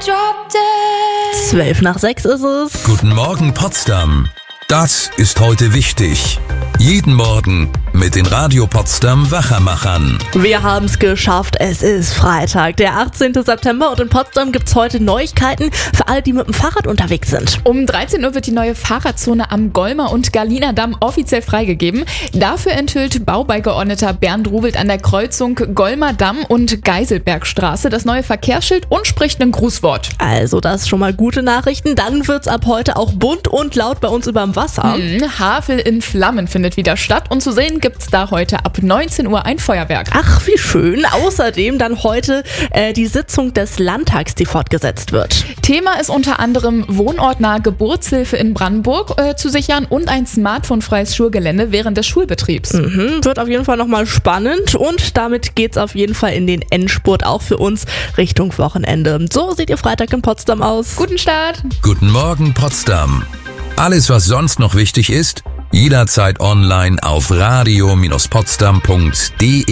5:12 ist es. Guten Morgen Potsdam. Das ist heute wichtig. Jeden Morgen mit den Radio Potsdam Wachermachern. Wir haben es geschafft. Es ist Freitag, der 18. September und in Potsdam gibt es heute Neuigkeiten für alle, die mit dem Fahrrad unterwegs sind. Um 13 Uhr wird die neue Fahrradzone am Golmer und Galiner Damm offiziell freigegeben. Dafür enthüllt Baubeigeordneter Bernd Ruwelt an der Kreuzung Golmer Damm und Geiselbergstraße das neue Verkehrsschild und spricht ein Grußwort. Also das ist schon mal gute Nachrichten. Dann wird es ab heute auch bunt und laut bei uns überm Wasser. Havel in Flammen findet wieder statt und zu sehen gibt's da heute ab 19 Uhr ein Feuerwerk. Ach, wie schön. Außerdem dann heute die Sitzung des Landtags, die fortgesetzt wird. Thema ist unter anderem wohnortnahe Geburtshilfe in Brandenburg zu sichern und ein smartphonefreies Schulgelände während des Schulbetriebs. Wird auf jeden Fall nochmal spannend und damit geht's auf jeden Fall in den Endspurt auch für uns Richtung Wochenende. So sieht ihr Freitag in Potsdam aus. Guten Start! Guten Morgen Potsdam. Alles, was sonst noch wichtig ist, jederzeit online auf radio-potsdam.de.